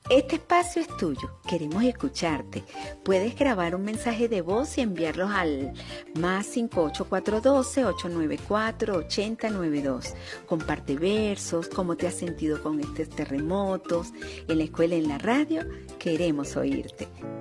Este espacio es tuyo, queremos escucharte. Puedes grabar un mensaje de voz y enviarlos al +58412-894-8092. Comparte versos, cómo te has sentido con estos terremotos, en la escuela, en la radio, queremos oírte.